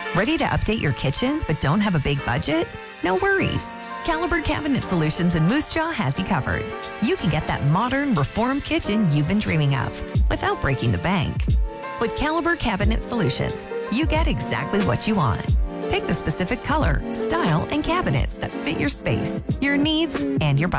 Ready to update your kitchen but don't have a big budget? No worries. Caliber Cabinet Solutions in Moose Jaw has you covered. You can get that modern, reformed kitchen you've been dreaming of without breaking the bank. With Caliber Cabinet Solutions, you get exactly what you want. Pick the specific color, style, and cabinets that fit your space, your needs, and your budget.